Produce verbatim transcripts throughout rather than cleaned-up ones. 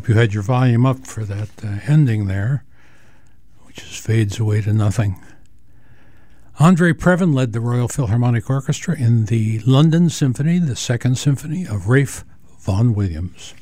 Hope you had your volume up for that uh, ending there, which just fades away to nothing. Andre Previn led the Royal Philharmonic Orchestra in the London Symphony, the Second Symphony of Ralph Vaughan Williams.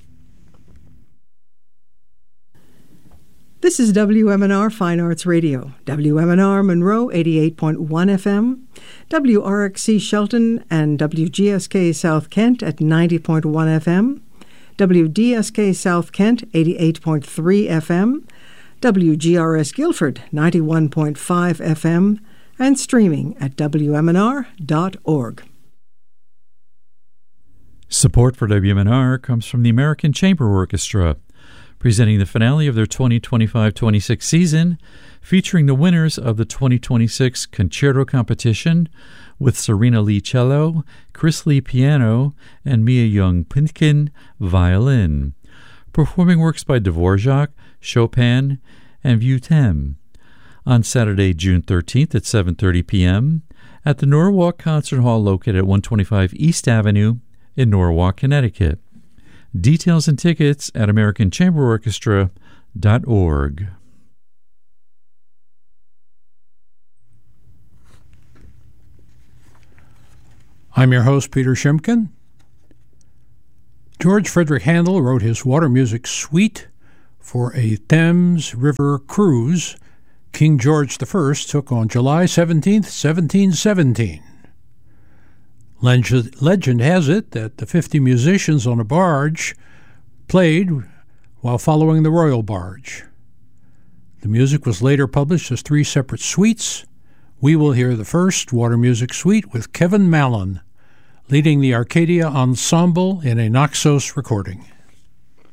This is W M N R Fine Arts Radio, W M N R Monroe eighty-eight point one F M, W R X C Shelton and W G S K South Kent at ninety point one F M, W D S K South Kent eighty-eight point three F M, W G R S Guilford ninety-one point five F M, and streaming at W M N R dot org. Support for W M N R comes from the American Chamber Orchestra, presenting the finale of their twenty twenty-five twenty-six season, featuring the winners of the twenty twenty-six Concerto Competition with Serena Lee cello, Chris Lee piano, and Mia Young-Pinkin violin, performing works by Dvorak, Chopin, and Vutem, on Saturday, June thirteenth at seven thirty p.m. at the Norwalk Concert Hall located at one twenty-five East Avenue in Norwalk, Connecticut. Details and tickets at American Chamber Orchestra dot org. I'm your host, Peter Shimkin. George Frederick Handel wrote his water music suite for a Thames River cruise King George the First took on July seventeenth, seventeen seventeen. Legend, legend has it that the fifty musicians on a barge played while following the royal barge. The music was later published as three separate suites. We will hear the first water music suite with Kevin Mallon leading the Arcadia Ensemble in a Naxos recording.